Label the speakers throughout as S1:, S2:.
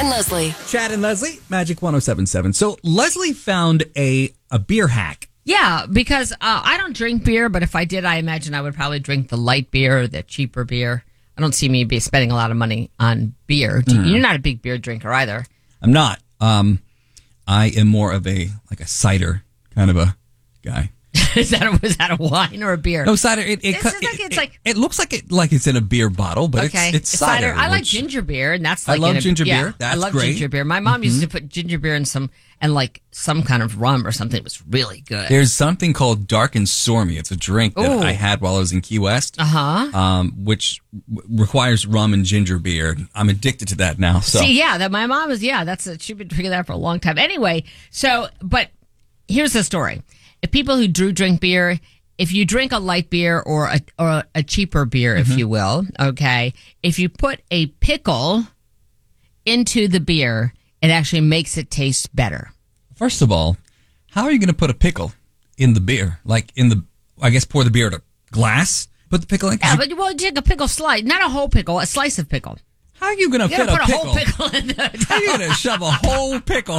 S1: and Leslie.
S2: Chad and Leslie, Magic 107.7. So Leslie found a beer hack.
S3: Yeah, because I don't drink beer, but if I did, I imagine I would probably drink the light beer, the cheaper beer. I don't see me spending a lot of money on beer. You're not a big beer drinker either.
S2: I'm not. I am more of a cider kind of a guy.
S3: Was that a wine or a beer?
S2: No, cider. It looks like it's in a beer bottle, but it's cider.
S3: I like ginger beer, and that's
S2: I love ginger beer. That's
S3: I love
S2: great.
S3: ginger beer. My mom used to put ginger beer in some kind of rum or something. It was really good.
S2: There's something called Dark and Stormy. It's a drink that I had while I was in Key West, which requires rum and ginger beer. I'm addicted to that now. So.
S3: See, that my mom is. She's been drinking that for a long time. Anyway, but here's the story. If people who do drink beer, if you drink a light beer or a cheaper beer, if you will, okay, if you put a pickle into the beer, it actually makes it taste better.
S2: First of all, how are you going to put a pickle in the beer? Pour the beer in a glass, put the pickle in?
S3: Yeah, but you take a pickle slice, not a whole pickle, a slice of pickle.
S2: How are you going to fit a pickle?
S3: Whole pickle in there.
S2: How are you going to shove a whole pickle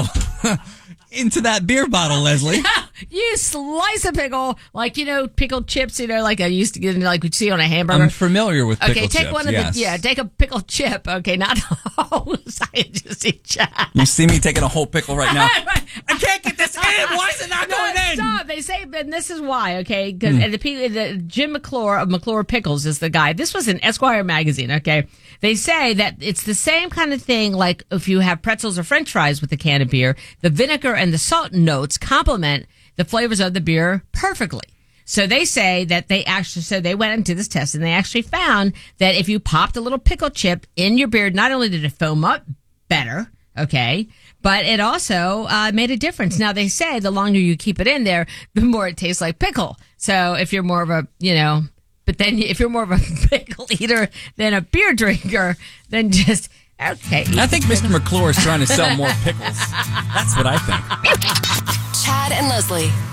S2: into that beer bottle, Leslie?
S3: Yeah, you slice a pickle, pickled chips, like I used to get, like we see on a hamburger.
S2: I'm familiar with pickle chips.
S3: Okay, take one of take a pickled chip. Okay, not a whole scientist.
S2: You see me taking a whole pickle right now? I can't get this in. Why is it not going in?
S3: Stop. They say, and this is why. Okay, because the Jim McClure of McClure Pickles is the guy. This was in Esquire magazine. Okay, they say that it's the same kind of thing. Like if you have pretzels or French fries with a can of beer, the vinegar and the salt notes complement the flavors of the beer perfectly. So they say that they went into this test and they actually found that if you popped a little pickle chip in your beer, not only did it foam up better, okay, but it also made a difference. Now they say the longer you keep it in there, the more it tastes like pickle. So if you're more of a, but then if you're more of a pickle eater than a beer drinker, then just, okay.
S2: I think Mr. McClure is trying to sell more pickles. That's what I think.
S1: Chad and Leslie.